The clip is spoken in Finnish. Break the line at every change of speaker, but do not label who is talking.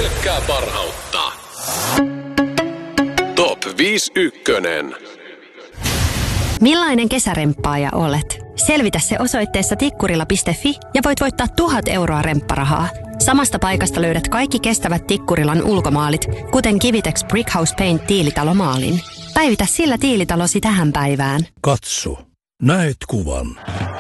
pelkkää parhautta. Top 51.
Millainen kesäremppaaja olet? Selvitä se osoitteessa tikkurila.fi ja voit voittaa 1,000 euroa rempparahaa. Samasta paikasta löydät kaikki kestävät Tikkurilan ulkomaalit, kuten Kivitex Brickhouse Paint tiilitalomaalin. Päivitä sillä tiilitalosi tähän päivään.
Katso, näet kuvan.